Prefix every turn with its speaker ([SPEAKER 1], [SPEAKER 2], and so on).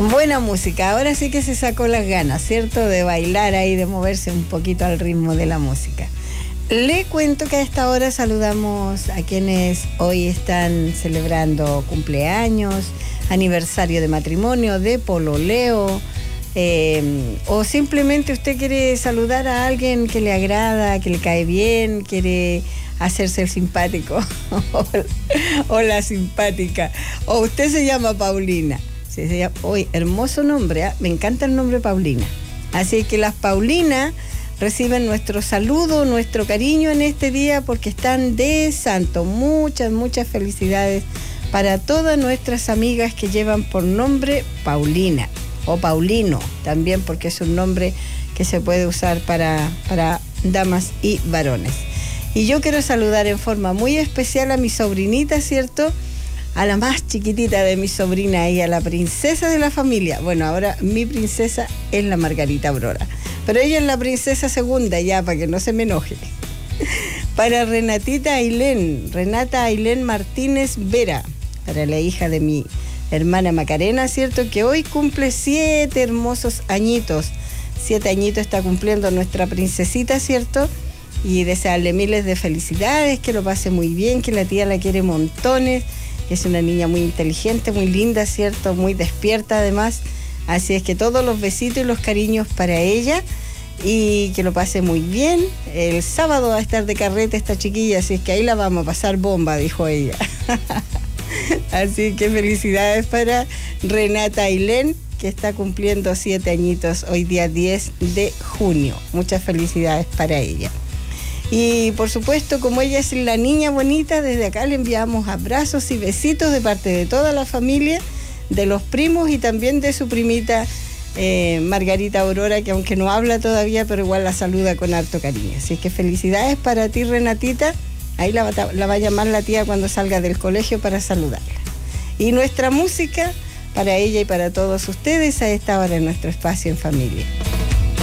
[SPEAKER 1] Buena música, ahora sí que se sacó las ganas, ¿cierto? De bailar ahí, de moverse un poquito al ritmo de la música. Le cuento que a esta hora saludamos a quienes hoy están celebrando cumpleaños, aniversario de matrimonio, de pololeo, o simplemente usted quiere saludar a alguien que le agrada, que le cae bien, quiere hacerse el simpático o la simpática, o usted se llama Paulina. Sí, se llama, hoy, hermoso nombre, ¿eh? Me encanta el nombre Paulina. Así que las Paulinas reciben nuestro saludo, nuestro cariño en este día porque están de santo. Muchas, muchas felicidades para todas nuestras amigas que llevan por nombre Paulina o Paulino, también porque es un nombre que se puede usar para damas y varones. Y yo quiero saludar en forma muy especial a mi sobrinita, ¿cierto?, a la más chiquitita de mi sobrina y a la princesa de la familia. Bueno, ahora mi princesa es la Margarita Aurora, pero ella es la princesa segunda ya, para que no se me enoje. Para Renata Ailén Martínez Vera, para la hija de mi hermana Macarena, ¿cierto?, que hoy cumple 7 hermosos añitos. 7 añitos está cumpliendo nuestra princesita, ¿cierto? Y desearle miles de felicidades, que lo pase muy bien, que la tía la quiere montones. Es una niña muy inteligente, muy linda, ¿cierto? Muy despierta además. Así es que todos los besitos y los cariños para ella y que lo pase muy bien. El sábado va a estar de carrete esta chiquilla, así es que ahí la vamos a pasar bomba, dijo ella. Así que felicidades para Renata Ailén, que está cumpliendo 7 añitos hoy día 10 de junio. Muchas felicidades para ella. Y por supuesto, como ella es la niña bonita, desde acá le enviamos abrazos y besitos de parte de toda la familia, de los primos y también de su primita Margarita Aurora, que aunque no habla todavía, pero igual la saluda con harto cariño. Así que felicidades para ti, Renatita. Ahí la va a llamar la tía cuando salga del colegio para saludarla. Y nuestra música para ella y para todos ustedes a esta hora en nuestro espacio en familia.